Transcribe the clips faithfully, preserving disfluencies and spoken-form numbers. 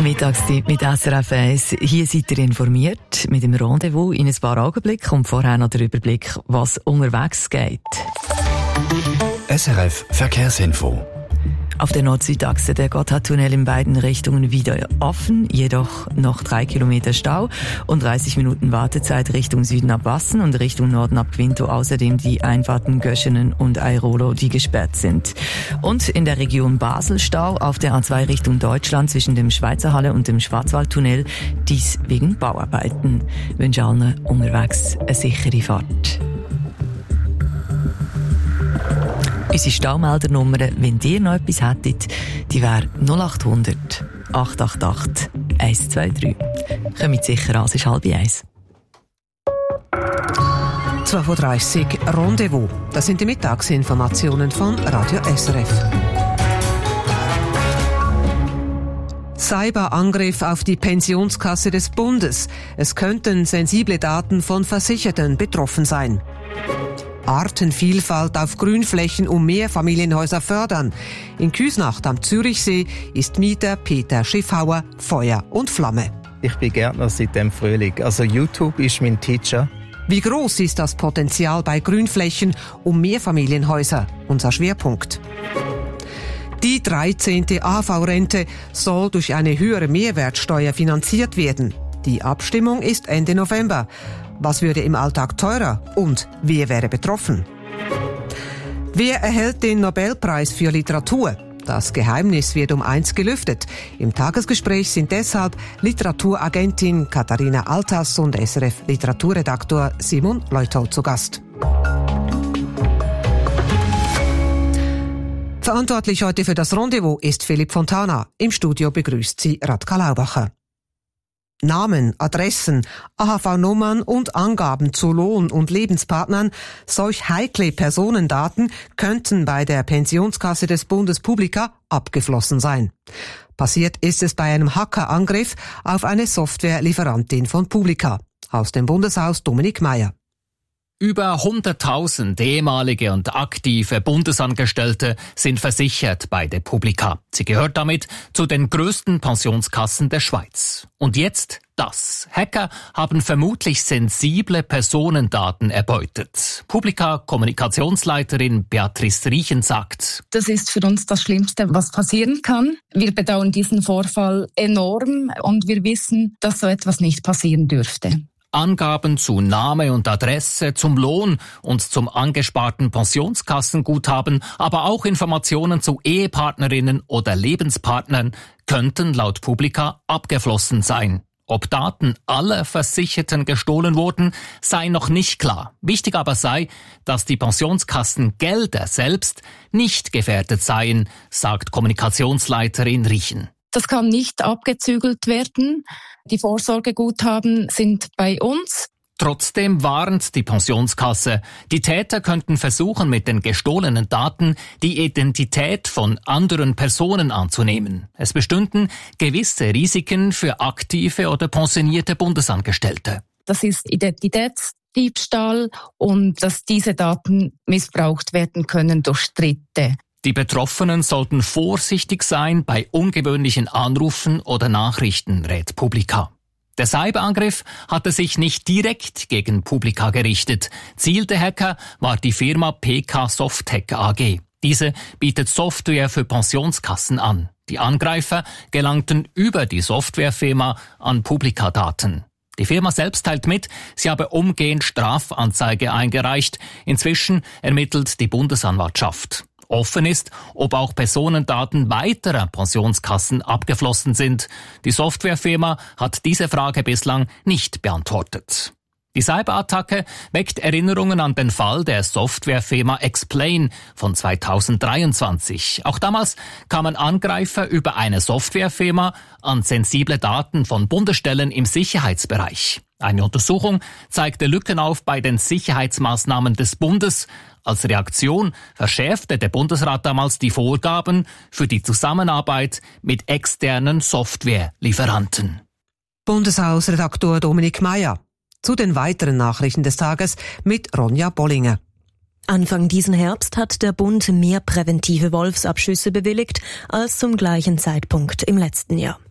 Mittagszeit mit S R F eins. Hier seid ihr informiert mit dem Rendezvous in ein paar Augenblicken und vorher noch der Überblick, was unterwegs geht. S R F Verkehrsinfo. Auf der Nord-Süd-Achse der Gotthardtunnel in beiden Richtungen wieder offen, jedoch noch drei Kilometer Stau und dreißig Minuten Wartezeit Richtung Süden ab Wassen und Richtung Norden ab Quinto. Außerdem die Einfahrten Göschenen und Airolo, die gesperrt sind. Und in der Region Basel Stau auf der A zwei Richtung Deutschland zwischen dem Schweizer Halle und dem Schwarzwaldtunnel, dies wegen Bauarbeiten. Ich wünsche allen unterwegs eine sichere Fahrt. Unsere Staumeldernummer, wenn ihr noch etwas hättet, die wäre null acht hundert acht acht acht eins zwei drei. Kommt sicher an, es ist halb eins. zwölf Uhr dreißig Rendezvous. Das sind die Mittagsinformationen von Radio S R F. Cyberangriff auf die Pensionskasse des Bundes. Es könnten sensible Daten von Versicherten betroffen sein. Artenvielfalt auf Grünflächen um Mehrfamilienhäuser fördern. In Küsnacht am Zürichsee ist Mieter Peter Schiffhauer Feuer und Flamme. Ich bin Gärtner seit dem Frühling. Also YouTube ist mein Teacher. Wie groß ist das Potenzial bei Grünflächen um Mehrfamilienhäuser? Unser Schwerpunkt. Die dreizehnte A V-Rente soll durch eine höhere Mehrwertsteuer finanziert werden. Die Abstimmung ist Ende November. Was würde im Alltag teurer und wer wäre betroffen? Wer erhält den Nobelpreis für Literatur? Das Geheimnis wird um eins gelüftet. Im Tagesgespräch sind deshalb Literaturagentin Katharina Altas und S R F-Literaturredaktor Simon Leutow zu Gast. Verantwortlich heute für das Rendezvous ist Philipp Fontana. Im Studio begrüßt sie Radka Laubacher. Namen, Adressen, A H V-Nummern und Angaben zu Lohn- und Lebenspartnern, solch heikle Personendaten könnten bei der Pensionskasse des Bundes Publica abgeflossen sein. Passiert ist es bei einem Hackerangriff auf eine Softwarelieferantin von Publica. Aus dem Bundeshaus Dominik Meyer. Über hunderttausend ehemalige und aktive Bundesangestellte sind versichert bei der Publica. Sie gehört damit zu den größten Pensionskassen der Schweiz. Und jetzt das. Hacker haben vermutlich sensible Personendaten erbeutet. Publica-Kommunikationsleiterin Beatrice Riechen sagt: Das ist für uns das Schlimmste, was passieren kann. Wir bedauern diesen Vorfall enorm und wir wissen, dass so etwas nicht passieren dürfte. Angaben zu Name und Adresse, zum Lohn und zum angesparten Pensionskassenguthaben, aber auch Informationen zu Ehepartnerinnen oder Lebenspartnern könnten laut Publica abgeflossen sein. Ob Daten aller Versicherten gestohlen wurden, sei noch nicht klar. Wichtig aber sei, dass die Pensionskassengelder selbst nicht gefährdet seien, sagt Kommunikationsleiterin Riechen. Das kann nicht abgezügelt werden. Die Vorsorgeguthaben sind bei uns. Trotzdem warnt die Pensionskasse, die Täter könnten versuchen, mit den gestohlenen Daten die Identität von anderen Personen anzunehmen. Es bestünden gewisse Risiken für aktive oder pensionierte Bundesangestellte. Das ist Identitätsdiebstahl und dass diese Daten missbraucht werden können durch Dritte. Die Betroffenen sollten vorsichtig sein bei ungewöhnlichen Anrufen oder Nachrichten, rät Publica. Der Cyberangriff hatte sich nicht direkt gegen Publica gerichtet. Ziel der Hacker war die Firma P K Softec A G. Diese bietet Software für Pensionskassen an. Die Angreifer gelangten über die Softwarefirma an Publica-Daten. Die Firma selbst teilt mit, sie habe umgehend Strafanzeige eingereicht. Inzwischen ermittelt die Bundesanwaltschaft. Offen ist, ob auch Personendaten weiterer Pensionskassen abgeflossen sind. Die Softwarefirma hat diese Frage bislang nicht beantwortet. Die Cyberattacke weckt Erinnerungen an den Fall der Softwarefirma Explain von zweitausenddreiundzwanzig. Auch damals kamen Angreifer über eine Softwarefirma an sensible Daten von Bundesstellen im Sicherheitsbereich. Eine Untersuchung zeigte Lücken auf bei den Sicherheitsmaßnahmen des Bundes. Als Reaktion verschärfte der Bundesrat damals die Vorgaben für die Zusammenarbeit mit externen Softwarelieferanten. Bundeshausredaktor Dominik Meyer. Zu den weiteren Nachrichten des Tages mit Ronja Bollinger. Anfang diesen Herbst hat der Bund mehr präventive Wolfsabschüsse bewilligt als zum gleichen Zeitpunkt im letzten Jahr.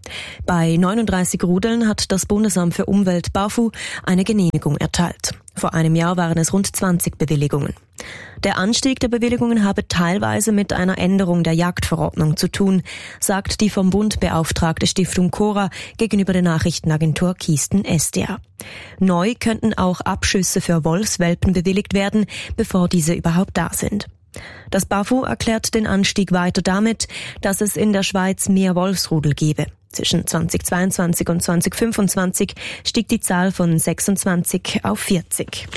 Bei neununddreißig Rudeln hat das Bundesamt für Umwelt BAFU eine Genehmigung erteilt. Vor einem Jahr waren es rund zwanzig Bewilligungen. Der Anstieg der Bewilligungen habe teilweise mit einer Änderung der Jagdverordnung zu tun, sagt die vom Bund beauftragte Stiftung Cora gegenüber der Nachrichtenagentur Kiesten S D A. Neu könnten auch Abschüsse für Wolfswelpen bewilligt werden, bevor diese überhaupt da sind. Das BAFU erklärt den Anstieg weiter damit, dass es in der Schweiz mehr Wolfsrudel gebe. Zwischen zweitausendzweiundzwanzig und zweitausendfünfundzwanzig stieg die Zahl von sechsundzwanzig auf vierzig.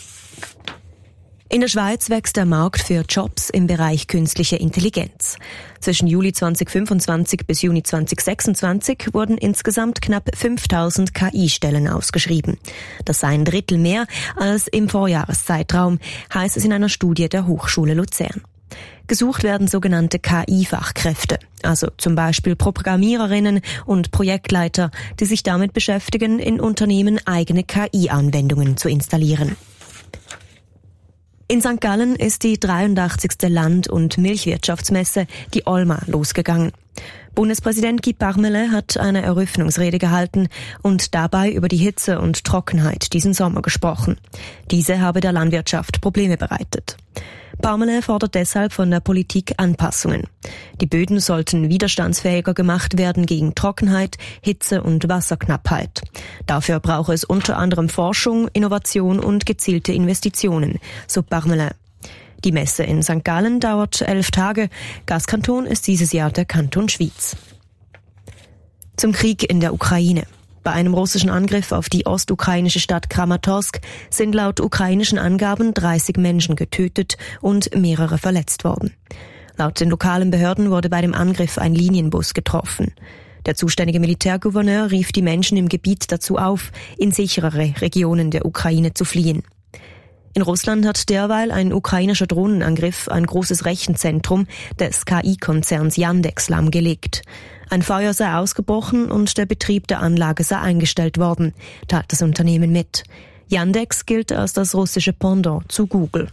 In der Schweiz wächst der Markt für Jobs im Bereich künstliche Intelligenz. Zwischen Juli zweitausendfünfundzwanzig bis Juni zweitausendsechsundzwanzig wurden insgesamt knapp fünftausend K I-Stellen ausgeschrieben. Das sei ein Drittel mehr als im Vorjahreszeitraum, heißt es in einer Studie der Hochschule Luzern. Gesucht werden sogenannte K I-Fachkräfte, also zum Beispiel Programmiererinnen und Projektleiter, die sich damit beschäftigen, in Unternehmen eigene K I-Anwendungen zu installieren. In Sankt Gallen ist die dreiundachtzigste Land- und Milchwirtschaftsmesse, die Olma, losgegangen. Bundespräsident Guy Parmelin hat eine Eröffnungsrede gehalten und dabei über die Hitze und Trockenheit diesen Sommer gesprochen. Diese habe der Landwirtschaft Probleme bereitet. Parmelin fordert deshalb von der Politik Anpassungen. Die Böden sollten widerstandsfähiger gemacht werden gegen Trockenheit, Hitze und Wasserknappheit. Dafür brauche es unter anderem Forschung, Innovation und gezielte Investitionen, so Parmelin. Die Messe in Sankt Gallen dauert elf Tage. Gastkanton ist dieses Jahr der Kanton Schwyz. Zum Krieg in der Ukraine. Bei einem russischen Angriff auf die ostukrainische Stadt Kramatorsk sind laut ukrainischen Angaben dreißig Menschen getötet und mehrere verletzt worden. Laut den lokalen Behörden wurde bei dem Angriff ein Linienbus getroffen. Der zuständige Militärgouverneur rief die Menschen im Gebiet dazu auf, in sicherere Regionen der Ukraine zu fliehen. In Russland hat derweil ein ukrainischer Drohnenangriff ein großes Rechenzentrum des K I-Konzerns Yandex lahmgelegt. Ein Feuer sei ausgebrochen und der Betrieb der Anlage sei eingestellt worden, teilt das Unternehmen mit. Yandex gilt als das russische Pendant zu Google.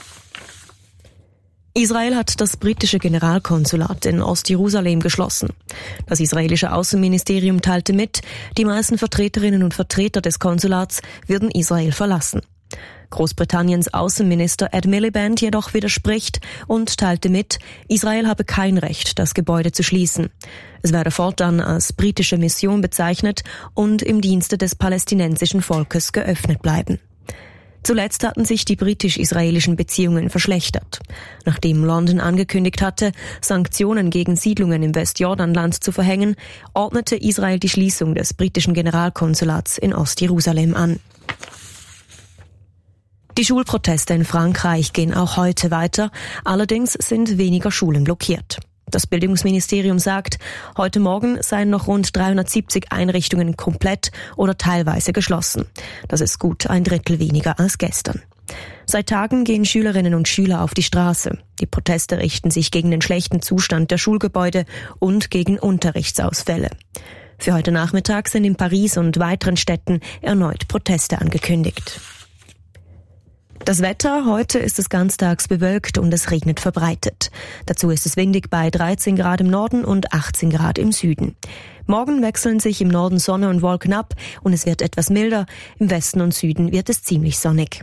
Israel hat das britische Generalkonsulat in Ostjerusalem geschlossen. Das israelische Außenministerium teilte mit, die meisten Vertreterinnen und Vertreter des Konsulats würden Israel verlassen. Großbritanniens Außenminister Ed Miliband jedoch widerspricht und teilte mit, Israel habe kein Recht, das Gebäude zu schließen. Es werde fortan als britische Mission bezeichnet und im Dienste des palästinensischen Volkes geöffnet bleiben. Zuletzt hatten sich die britisch-israelischen Beziehungen verschlechtert. Nachdem London angekündigt hatte, Sanktionen gegen Siedlungen im Westjordanland zu verhängen, ordnete Israel die Schließung des britischen Generalkonsulats in Ostjerusalem an. Die Schulproteste in Frankreich gehen auch heute weiter, allerdings sind weniger Schulen blockiert. Das Bildungsministerium sagt, heute Morgen seien noch rund dreihundertsiebzig Einrichtungen komplett oder teilweise geschlossen. Das ist gut ein Drittel weniger als gestern. Seit Tagen gehen Schülerinnen und Schüler auf die Straße. Die Proteste richten sich gegen den schlechten Zustand der Schulgebäude und gegen Unterrichtsausfälle. Für heute Nachmittag sind in Paris und weiteren Städten erneut Proteste angekündigt. Das Wetter, heute ist es ganztags bewölkt und es regnet verbreitet. Dazu ist es windig bei dreizehn Grad im Norden und achtzehn Grad im Süden. Morgen wechseln sich im Norden Sonne und Wolken ab und es wird etwas milder. Im Westen und Süden wird es ziemlich sonnig.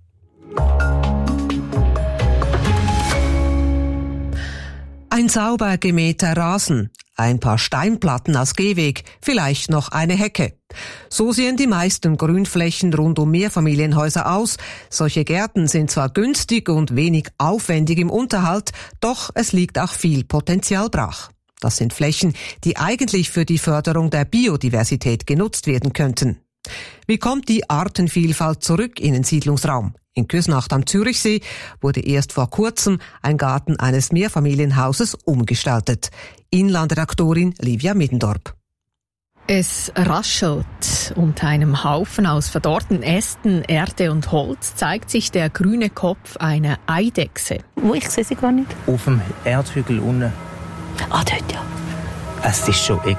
Ein sauber gemähter Rasen, ein paar Steinplatten als Gehweg, vielleicht noch eine Hecke. So sehen die meisten Grünflächen rund um Mehrfamilienhäuser aus. Solche Gärten sind zwar günstig und wenig aufwendig im Unterhalt, doch es liegt auch viel Potenzial brach. Das sind Flächen, die eigentlich für die Förderung der Biodiversität genutzt werden könnten. Wie kommt die Artenvielfalt zurück in den Siedlungsraum? In Küsnacht am Zürichsee wurde erst vor kurzem ein Garten eines Mehrfamilienhauses umgestaltet. Inlandredaktorin Livia Middendorp. Es raschelt. Unter einem Haufen aus verdorrten Ästen, Erde und Holz zeigt sich der grüne Kopf einer Eidechse. Wo? Ich sehe sie gar nicht. Auf dem Erdhügel unten. Ah, dort, ja. Es ist schon extrem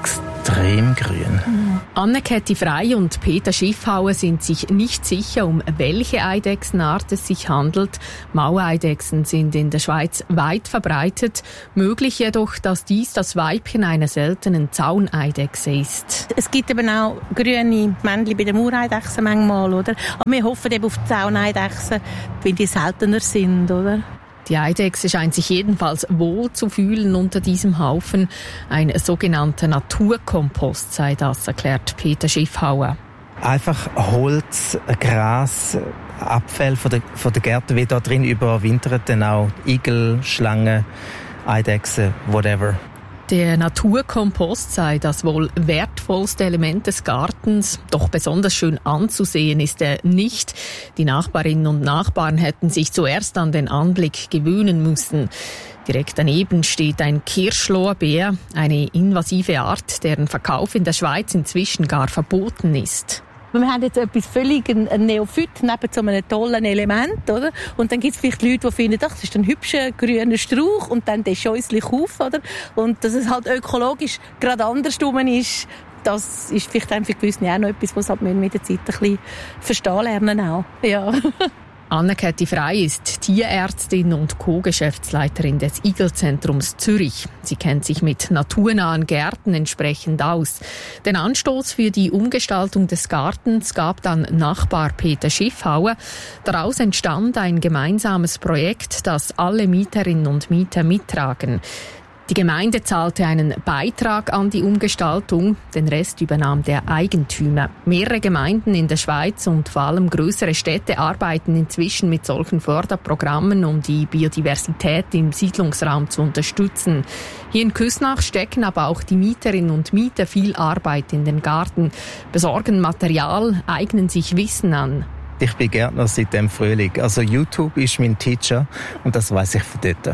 extrem grün. Anne-Käthi Frey und Peter Schiffhauer sind sich nicht sicher, um welche Eidechsenart es sich handelt. Maueidechsen sind in der Schweiz weit verbreitet. Möglich jedoch, dass dies das Weibchen einer seltenen Zauneidechse ist. Es gibt eben auch grüne Männchen bei den Mauereidechsen manchmal, oder? Aber wir hoffen eben auf die Zauneidechsen, wenn die seltener sind, oder? Die Eidechse scheint sich jedenfalls wohl zu fühlen unter diesem Haufen. Ein sogenannter Naturkompost sei das, erklärt Peter Schiffhauer. Einfach Holz, Gras, Abfälle von der, von der Gärten, wie da drin überwintert, dann auch Igel, Schlangen, Eidechsen, whatever. Der Naturkompost sei das wohl wertvollste Element des Gartens, doch besonders schön anzusehen ist er nicht. Die Nachbarinnen und Nachbarn hätten sich zuerst an den Anblick gewöhnen müssen. Direkt daneben steht ein Kirschlorbeer, eine invasive Art, deren Verkauf in der Schweiz inzwischen gar verboten ist. Wir haben jetzt etwas völlig ein Neophyt neben so einem tollen Element, oder? Und dann gibt es vielleicht Leute, die finden, ach, das ist ein hübscher grüner Strauch und dann der scheußlich auf, oder? Und dass es halt ökologisch gerade andersrum ist, das ist vielleicht einfach für gewisse auch noch etwas, was halt mit der Zeit ein bisschen verstehen lernen auch. Ja. Anne-Käthi Frey ist Tierärztin und Co-Geschäftsleiterin des Igelzentrums Zürich. Sie kennt sich mit naturnahen Gärten entsprechend aus. Den Anstoß für die Umgestaltung des Gartens gab dann Nachbar Peter Schiffhauer. Daraus entstand ein gemeinsames Projekt, das alle Mieterinnen und Mieter mittragen. Die Gemeinde zahlte einen Beitrag an die Umgestaltung, den Rest übernahm der Eigentümer. Mehrere Gemeinden in der Schweiz und vor allem größere Städte arbeiten inzwischen mit solchen Förderprogrammen, um die Biodiversität im Siedlungsraum zu unterstützen. Hier in Küsnach stecken aber auch die Mieterinnen und Mieter viel Arbeit in den Garten, besorgen Material, eignen sich Wissen an. Ich bin Gärtner seit dem Frühling. Also YouTube ist mein Teacher und das weiss ich von dort.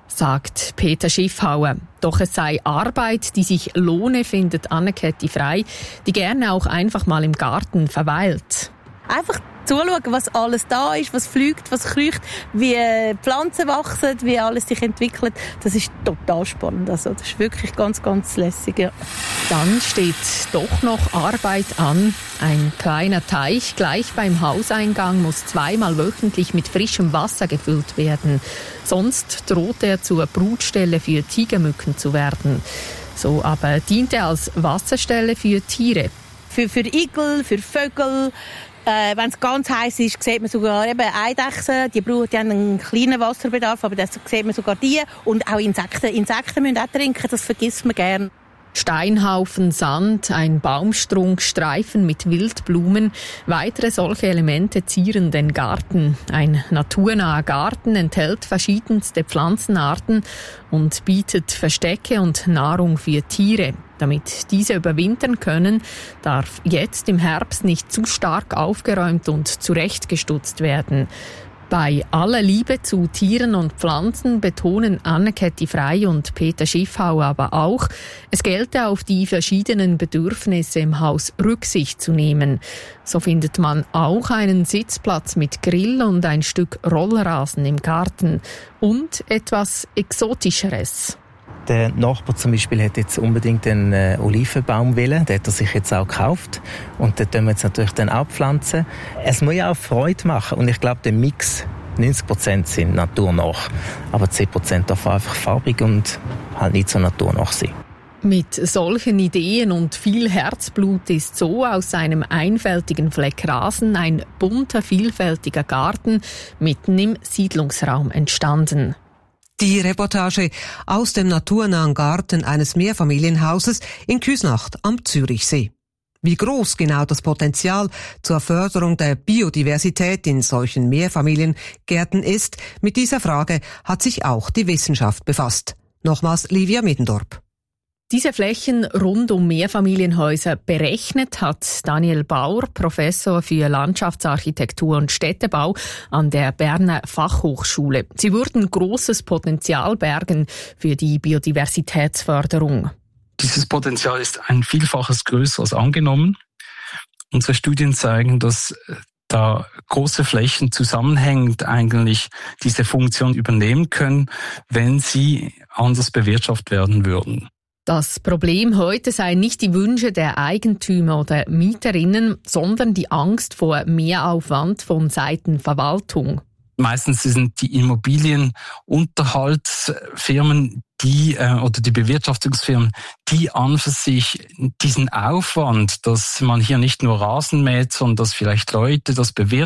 Sagt Peter Schiffhauer. Doch es sei Arbeit, die sich lohne, findet Anne-Käthi Frey, die gerne auch einfach mal im Garten verweilt. Einfach zuschauen, was alles da ist, was fliegt, was kriecht, wie Pflanzen wachsen, wie alles sich entwickelt. Das ist total spannend. Also, das ist wirklich ganz, ganz lässig. Ja. Dann steht doch noch Arbeit an. Ein kleiner Teich gleich beim Hauseingang muss zweimal wöchentlich mit frischem Wasser gefüllt werden. Sonst droht er zur Brutstelle für Tigermücken zu werden. So aber dient er als Wasserstelle für Tiere. Für, für Igel, für Vögel. Äh, wenn es ganz heiß ist, sieht man sogar eben Eidechsen. Die, brauchen, die haben einen kleinen Wasserbedarf, aber das sieht man sogar die. Und auch Insekten. Insekten müssen auch trinken, das vergisst man gern. Steinhaufen, Sand, ein Baumstrunk, Streifen mit Wildblumen. Weitere solche Elemente zieren den Garten. Ein naturnaher Garten enthält verschiedenste Pflanzenarten und bietet Verstecke und Nahrung für Tiere. Damit diese überwintern können, darf jetzt im Herbst nicht zu stark aufgeräumt und zurechtgestutzt werden. Bei aller Liebe zu Tieren und Pflanzen betonen Anne-Käthi Frey und Peter Schiffhauer aber auch, es gelte auf die verschiedenen Bedürfnisse im Haus Rücksicht zu nehmen. So findet man auch einen Sitzplatz mit Grill und ein Stück Rollrasen im Garten und etwas Exotischeres. Der Nachbar zum Beispiel hat jetzt unbedingt einen äh, Olivenbaum wollen. Den hat er sich jetzt auch gekauft. Und den tun wir jetzt natürlich dann auch pflanzen. Es muss ja auch Freude machen. Und ich glaube, der Mix, neunzig Prozent sind naturnah. Aber zehn Prozent darf einfach farbig und halt nicht so naturnah sein. Mit solchen Ideen und viel Herzblut ist so aus einem einfältigen Fleck Rasen ein bunter, vielfältiger Garten mitten im Siedlungsraum entstanden. Die Reportage aus dem naturnahen Garten eines Mehrfamilienhauses in Küsnacht am Zürichsee. Wie groß genau das Potenzial zur Förderung der Biodiversität in solchen Mehrfamiliengärten ist, mit dieser Frage hat sich auch die Wissenschaft befasst. Nochmals Livia Middendorp. Diese Flächen rund um Mehrfamilienhäuser berechnet hat Daniel Bauer, Professor für Landschaftsarchitektur und Städtebau an der Berner Fachhochschule. Sie würden großes Potenzial bergen für die Biodiversitätsförderung. Dieses Potenzial ist ein Vielfaches größer als angenommen. Unsere Studien zeigen, dass da große Flächen zusammenhängend eigentlich diese Funktion übernehmen können, wenn sie anders bewirtschaftet werden würden. Das Problem heute seien nicht die Wünsche der Eigentümer oder Mieterinnen, sondern die Angst vor Mehraufwand von Seiten Verwaltung. Meistens sind die Immobilienunterhaltsfirmen, die äh, oder die Bewirtschaftungsfirmen, die an für sich diesen Aufwand, dass man hier nicht nur Rasen mäht, sondern dass vielleicht Leute das bewirtschaften,